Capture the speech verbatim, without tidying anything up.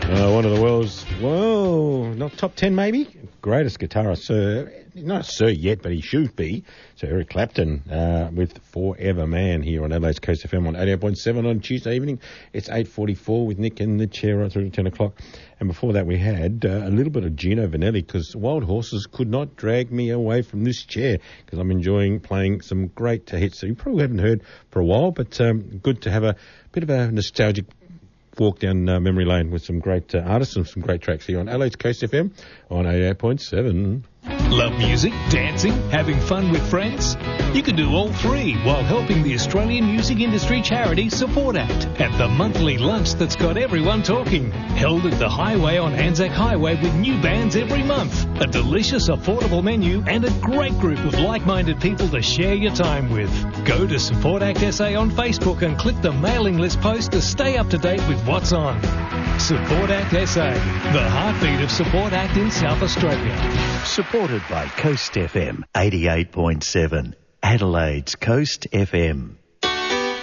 Uh, one of the world's, well, not top ten maybe, greatest guitarist, Sir, not Sir yet, but he should be, Sir Eric Clapton, uh, with Forever Man here on Adelaide's Coast F M on eighty-eight point seven on Tuesday evening. It's eight forty-four with Nick in the chair right through to ten o'clock. And before that we had uh, a little bit of Gino Vanelli, because Wild Horses could not drag me away from this chair, because I'm enjoying playing some great hits that you probably haven't heard for a while, but um, good to have a bit of a nostalgic walk down uh, memory lane with some great uh, artists and some great tracks here on Adelaide's Coast F M on eighty-eight point seven. Love music, dancing, having fun with friends? You can do all three while helping the Australian music industry charity Support Act at the monthly lunch that's got everyone talking. Held at the Highway on Anzac Highway with new bands every month. A delicious, affordable menu and a great group of like-minded people to share your time with. Go to Support Act S A on Facebook and click the mailing list post to stay up to date with what's on. Support Act S A, the heartbeat of Support Act in South Australia. Supported by Coast F M eighty-eight point seven, Adelaide's Coast F M.